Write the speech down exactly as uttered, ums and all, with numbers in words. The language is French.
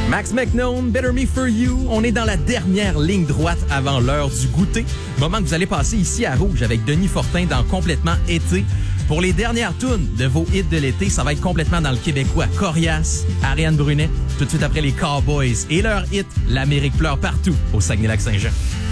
Max McKnone, Better Me For You. On est dans la dernière ligne droite avant l'heure du goûter. Moment que vous allez passer ici à Rouge avec Denis Fortin dans Complètement été. Pour les dernières tunes de vos hits de l'été, ça va être complètement dans le québécois. Corias, Ariane Brunet, tout de suite après les Cowboys et leur hit « L'Amérique pleure partout » au Saguenay-Lac-Saint-Jean.